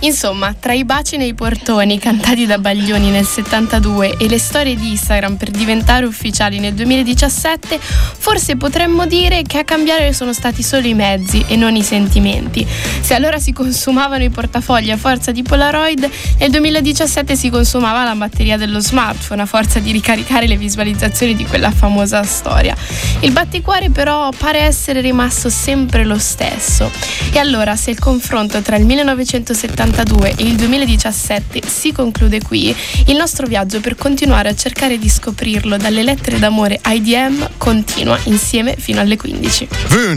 Insomma, tra i baci nei portoni cantati da Baglioni nel 72 e le storie di Instagram per diventare ufficiali nel 2017, forse potremmo dire che a cambiare sono stati solo i mezzi e non i sentimenti. Se allora si consumavano i portafogli a forza di Polaroid, nel 2017 si consumava la batteria dello smartphone a forza di ricaricare le visualizzazioni di quella famosa storia. Il batticuore però pare essere rimasto sempre lo stesso. E allora, se il confronto tra il 1972 e il 2017 si conclude qui, il nostro viaggio per continuare a cercare di scoprirlo dalle lettere d'amore IDM continua insieme fino alle 15.